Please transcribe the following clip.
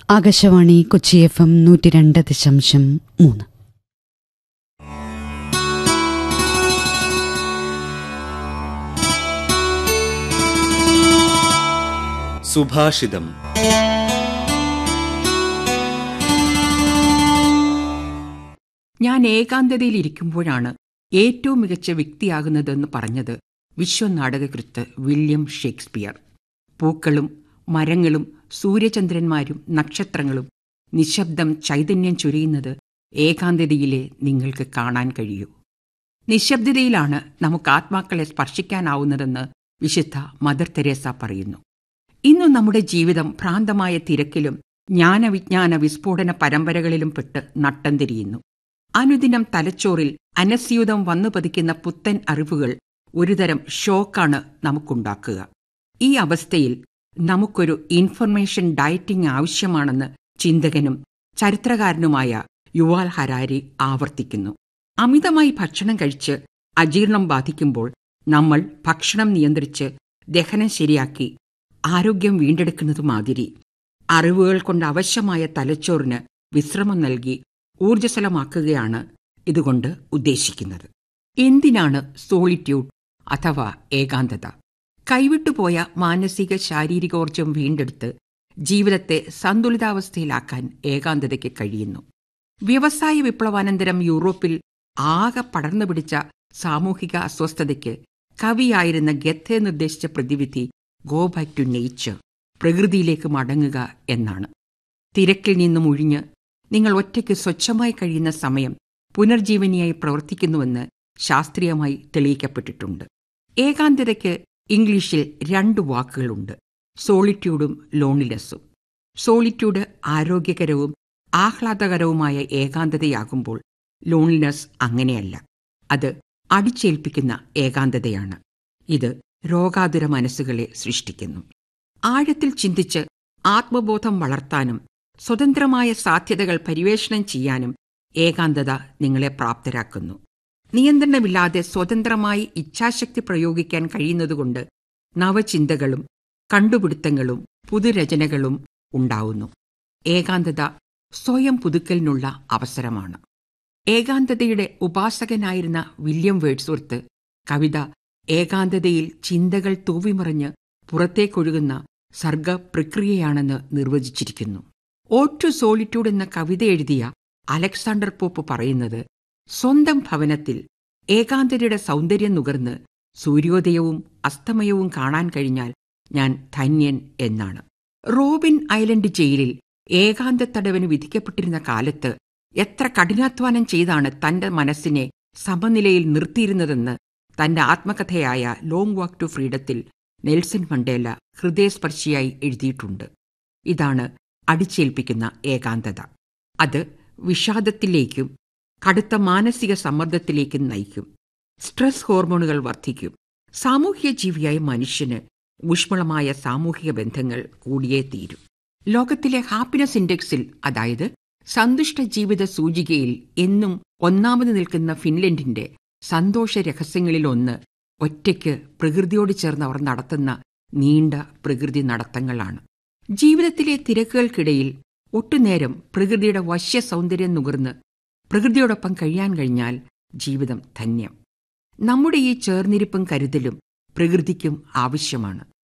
Akashvani Kochi FM 102.3. സുഭാഷിതം. ഞാൻ ഏകാന്തതയിലിരിക്കുമ്പോഴാണ് ഏറ്റവും മികച്ച വ്യക്തിയാകുന്നതെന്ന് പറഞ്ഞത് വിശ്വനാടകകൃത്ത് വില്യം ഷേക്സ്പിയർ. പൂക്കളും മരങ്ങളും സൂര്യചന്ദ്രന്മാരും നക്ഷത്രങ്ങളും നിശബ്ദം ചൈതന്യം ചൊരിയുന്നത് ഏകാന്തതയിലെ നിങ്ങൾക്ക് കാണാൻ കഴിയൂ. നിശബ്ദതയിലാണ് നമുക്ക് ആത്മാക്കളെ സ്പർശിക്കാനാവുന്നതെന്ന് വിശുദ്ധ മദർ തെരേസ പറയുന്നു. ഇന്നു നമ്മുടെ ജീവിതം ഭ്രാന്തമായ തിരക്കിലും ജ്ഞാനവിജ്ഞാന വിസ്ഫോടന പരമ്പരകളിലും പെട്ട് നട്ടം തിരിയുന്നു. അനുദിനം തലച്ചോറിൽ അനസ്യൂതം വന്നു പതിക്കുന്ന പുത്തൻ അറിവുകൾ ഒരുതരം ഷോക്കാണ് നമുക്കുണ്ടാക്കുക. ഈ അവസ്ഥയിൽ നമുക്കൊരു ഇൻഫർമേഷൻ ഡയറ്റിംഗ് ആവശ്യമാണെന്ന് ചിന്തകനും ചരിത്രകാരനുമായ യുവാൽ ഹരാരി ആവർത്തിക്കുന്നു. അമിതമായി ഭക്ഷണം കഴിച്ച് അജീർണം ബാധിക്കുമ്പോൾ നമ്മൾ ഭക്ഷണം നിയന്ത്രിച്ച് ദഹനം ശരിയാക്കി ആരോഗ്യം വീണ്ടെടുക്കുന്നതുമാതിരി അറിവുകൾ കൊണ്ട് അവശ്യമായ തലച്ചോറിന് വിശ്രമം നൽകി ഊർജ്ജസ്വലമാക്കുകയാണ് ഇതുകൊണ്ട് ഉദ്ദേശിക്കുന്നത്. എന്തിനാണ് സോളിറ്റ്യൂഡ് അഥവാ ഏകാന്തത? കൈവിട്ടുപോയ മാനസിക ശാരീരികോർജ്ജം വീണ്ടെടുത്ത് ജീവിതത്തെ സന്തുലിതാവസ്ഥയിലാക്കാൻ ഏകാന്തതയ്ക്ക് കഴിയുന്നു. വ്യവസായ വിപ്ലവാനന്തരം യൂറോപ്പിൽ ആകെ പടർന്നു പിടിച്ച സാമൂഹിക അസ്വസ്ഥതയ്ക്ക് കവിയായിരുന്ന ഗെത്തെ നിർദ്ദേശിച്ച പ്രതിവിധി ഗോ ബാക്ക് ടു നേച്ചർ, പ്രകൃതിയിലേക്ക് മടങ്ങുക എന്നാണ്. തിരക്കിൽ നിന്നും ഒഴിഞ്ഞ് നിങ്ങൾ ഒറ്റയ്ക്ക് സ്വച്ഛമായി കഴിയുന്ന സമയം പുനർജീവനിയായി പ്രവർത്തിക്കുന്നുവെന്ന് ശാസ്ത്രീയമായി തെളിയിക്കപ്പെട്ടിട്ടുണ്ട്. ഏകാന്തതയ്ക്ക് ഇംഗ്ലീഷിൽ 2 വാക്കുകളുണ്ട്: സോളിറ്റ്യൂഡും ലോൺലിനെസ്സും. സോളിറ്റ്യൂഡ് ആരോഗ്യകരവും ആഹ്ലാദകരവുമായ ഏകാന്തതയാകുമ്പോൾ ലോൺലിനെസ് അങ്ങനെയല്ല. അത് അടിച്ചേൽപ്പിക്കുന്ന ഏകാന്തതയാണ്. ഇത് രോഗാതുര മനസ്സുകളെ സൃഷ്ടിക്കുന്നു. ആഴത്തിൽ ചിന്തിച്ച് ആത്മബോധം വളർത്താനും സ്വതന്ത്രമായ സാധ്യതകൾ പര്യവേഷണം ചെയ്യാനും ഏകാന്തത നിങ്ങളെ പ്രാപ്തരാക്കുന്നു. നിയന്ത്രണമില്ലാതെ സ്വതന്ത്രമായി ഇച്ഛാശക്തി പ്രയോഗിക്കാൻ കഴിയുന്നതുകൊണ്ട് നവചിന്തകളും കണ്ടുപിടുത്തങ്ങളും പുതുരചനകളും ഉണ്ടാവുന്നു. ഏകാന്തത സ്വയം പുതുക്കലിനുള്ള അവസരമാണ്. ഏകാന്തതയുടെ ഉപാസകനായിരുന്ന വില്യം വേഡ്സ്വർത്ത് കവിത ഏകാന്തതയിൽ ചിന്തകൾ തൂവിമറിഞ്ഞ് പുറത്തേക്കൊഴുകുന്ന സർഗപ്രക്രിയയാണെന്ന് നിർവചിച്ചിരിക്കുന്നു. ഓഡ് ടു സോളിറ്റ്യൂഡ് എന്ന കവിത എഴുതിയ അലക്സാണ്ടർ പോപ്പ് പറയുന്നത് സ്വന്തം ഭവനത്തിൽ ഏകാന്തതയുടെ സൗന്ദര്യം നുകർന്ന് സൂര്യോദയവും അസ്തമയവും കാണാൻ കഴിഞ്ഞാൽ ഞാൻ ധന്യൻ എന്നാണ്. റോബിൻ ഐലൻഡ് ജയിലിൽ ഏകാന്ത തടവിന് വിധിക്കപ്പെട്ടിരുന്ന കാലത്ത് എത്ര കഠിനാധ്വാനം ചെയ്താണ് തന്റെ മനസ്സിനെ സമനിലയിൽ നിർത്തിയിരുന്നതെന്ന് തന്റെ ആത്മകഥയായ long walk to ഫ്രീഡത്തിൽ Nelson Mandela ഹൃദയസ്പർശിയായി എഴുതിയിട്ടുണ്ട്. ഇതാണ് അടിച്ചേൽപ്പിക്കുന്ന ഏകാന്തത. അത് വിഷാദത്തിലേക്കും കടുത്ത മാനസിക സമ്മർദ്ദത്തിലേക്കും നയിക്കും. സ്ട്രെസ് ഹോർമോണുകൾ വർദ്ധിക്കും. സാമൂഹ്യ ജീവിയായ മനുഷ്യന് ഊഷ്മളമായ സാമൂഹിക ബന്ധങ്ങൾ കൂടിയേ തീരും. ലോകത്തിലെ ഹാപ്പിനെസ് ഇൻഡെക്സിൽ, അതായത് സന്തുഷ്ട ജീവിത സൂചികയിൽ എന്നും ഒന്നാമത് നിൽക്കുന്ന ഫിൻലൻഡിന്റെ സന്തോഷ രഹസ്യങ്ങളിലൊന്ന് ഒറ്റയ്ക്ക് പ്രകൃതിയോട് ചേർന്ന് അവർ നടത്തുന്ന നീണ്ട പ്രകൃതി നടത്തങ്ങളാണ്. ജീവിതത്തിലെ തിരക്കുകൾക്കിടയിൽ ഒട്ടുനേരം പ്രകൃതിയുടെ വശ്യ സൗന്ദര്യം നുകർന്ന് പ്രകൃതിയോടൊപ്പം കഴിയാൻ കഴിഞ്ഞാൽ ജീവിതം ധന്യം. നമ്മുടെ ഈ ചേർന്നിരിപ്പും കരുതലും പ്രകൃതിക്കും ആവശ്യമാണ്.